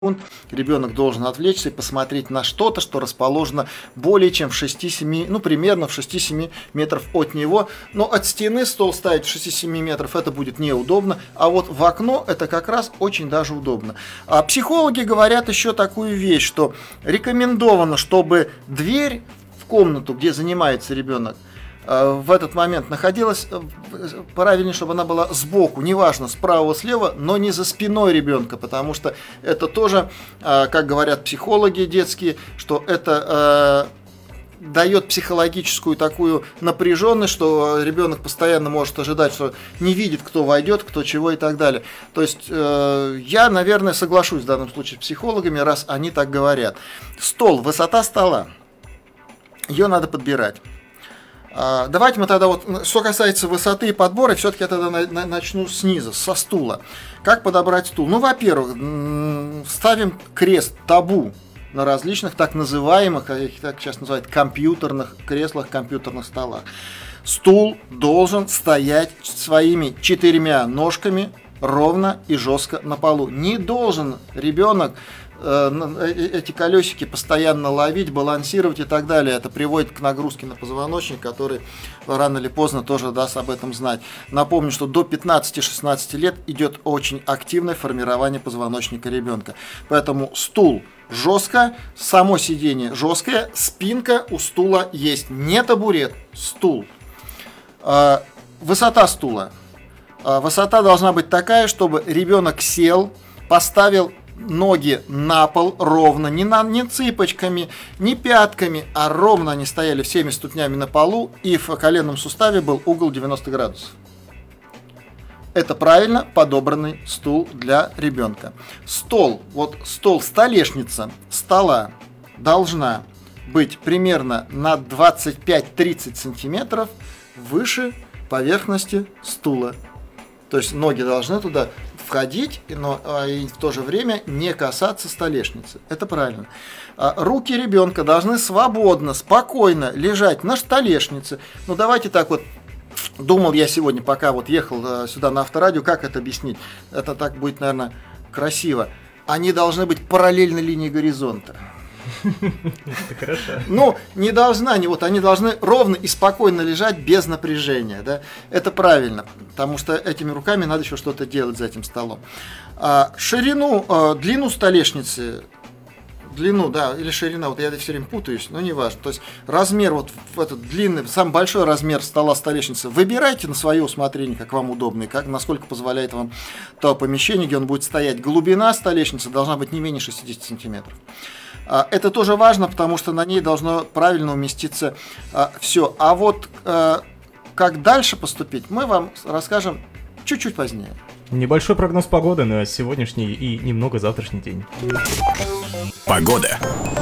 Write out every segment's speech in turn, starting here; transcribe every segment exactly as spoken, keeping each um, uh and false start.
Ребенок должен отвлечься и посмотреть на что-то, что расположено более чем в шести-семи, ну примерно в шести-семи метров от него. Но от стены стол ставить в шести-семи метров это будет неудобно, а вот в окно это как раз очень даже удобно. А психологи говорят еще такую вещь, что рекомендовано, чтобы дверь в комнату, где занимается ребенок, в этот момент находилась, правильнее, чтобы она была сбоку, неважно, справа, слева, но не за спиной ребенка, потому что это тоже, как говорят психологи детские, что это дает психологическую такую напряженность, что ребенок постоянно может ожидать, что не видит, кто войдет, кто чего и так далее. То есть я, наверное, соглашусь в данном случае с психологами, раз они так говорят. Стол, высота стола, ее надо подбирать. Давайте мы тогда вот, что касается высоты и подбора, все-таки я тогда начну снизу, со стула. Как подобрать стул? Ну, во-первых, ставим крест, табу на различных так называемых, их так сейчас называют, компьютерных креслах, компьютерных столах. Стул должен стоять своими четырьмя ножками ровно и жестко на полу. Не должен ребенок эти колесики постоянно ловить, балансировать и так далее. Это приводит к нагрузке на позвоночник, который рано или поздно тоже даст об этом знать. Напомню, что до пятнадцати-шестнадцати лет идет очень активное формирование позвоночника ребенка. Поэтому стул жестко, само сиденье жесткое, спинка у стула есть. Не табурет, стул. Высота стула. Высота должна быть такая, чтобы ребенок сел, поставил ноги на пол ровно, не, на, не цыпочками, не пятками, а ровно они стояли всеми ступнями на полу, и в коленном суставе был угол девяносто градусов. Это правильно подобранный стул для ребенка. Стол, вот стол, столешница стола должна быть примерно на двадцать пять-тридцать сантиметров выше поверхности стула. То есть ноги должны туда входить, но и в то же время не касаться столешницы. Это правильно. Руки ребенка должны свободно, спокойно лежать на столешнице. Ну давайте так вот. Думал я сегодня, пока вот ехал сюда на авторадио, как это объяснить. Это так будет, наверное, красиво. Они должны быть параллельно линии горизонта. Это хорошо. Ну, не должна, не вот, они должны ровно и спокойно лежать без напряжения, да? Это правильно, потому что этими руками надо еще что-то делать за этим столом. А, ширину, а, длину столешницы, длину, да, или ширина, вот я все время путаюсь, но не важно. То есть размер, вот в этот длинный, самый большой размер стола столешницы выбирайте на свое усмотрение, как вам удобно, и как, насколько позволяет вам то помещение, где он будет стоять. Глубина столешницы должна быть не менее шестьдесят сантиметров. Это тоже важно, потому что на ней должно правильно уместиться а, все. А вот а, как дальше поступить, мы вам расскажем чуть-чуть позднее. Небольшой прогноз погоды на сегодняшний и немного завтрашний день. Погода.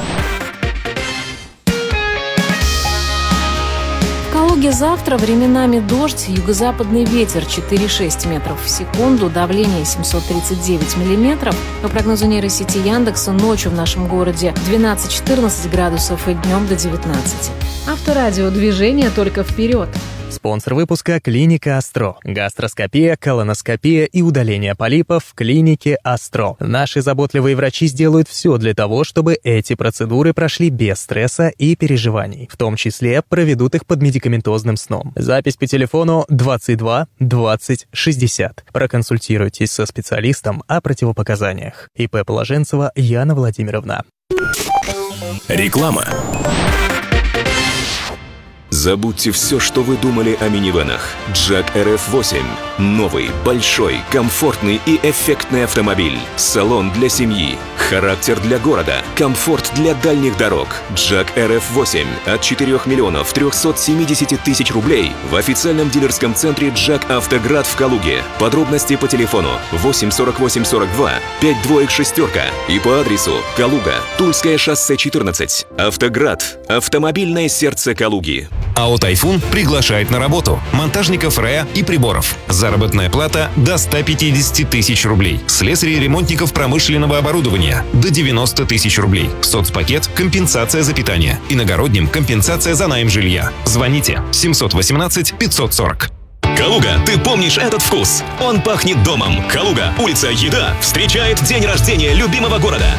В Калуге завтра временами дождь, юго-западный ветер четыре-шесть метров в секунду, давление семьсот тридцать девять миллиметров. По прогнозу нейросети Яндекса, ночью в нашем городе двенадцать-четырнадцать градусов и днем до девятнадцати. Авторадио, движение только вперед. Спонсор выпуска — клиника Астро. Гастроскопия, колоноскопия и удаление полипов в клинике Астро. Наши заботливые врачи сделают все для того, чтобы эти процедуры прошли без стресса и переживаний. В том числе проведут их под медикаментозным сном. Запись по телефону двадцать два двадцать шестьдесят. Проконсультируйтесь со специалистом о противопоказаниях. ИП Положенцева Яна Владимировна. Реклама. Забудьте все, что вы думали о минивэнах. Джак эр эф восемь. Новый, большой, комфортный и эффектный автомобиль. Салон для семьи. Характер для города. Комфорт для дальних дорог. Джак эр эф восемь от четырёх миллионов трёхсот семидесяти тысяч рублей в официальном дилерском центре Джак Автоград в Калуге. Подробности по телефону восемь сорок восемь сорок два пять двоек шестерка и по адресу Калуга, Тульское шоссе четырнадцать. Автоград. Автомобильное сердце Калуги. АО «Тайфун» приглашает на работу монтажников РЭА и приборов. Заработная плата до ста пятидесяти тысяч рублей. Слесарей и ремонтников промышленного оборудования до девяноста тысяч рублей. Соцпакет – компенсация за питание. Иногородним – компенсация за найм жилья. Звоните семь один восемь пятьсот сорок. Калуга, ты помнишь этот вкус? Он пахнет домом. Калуга, улица Еда, встречает день рождения любимого города.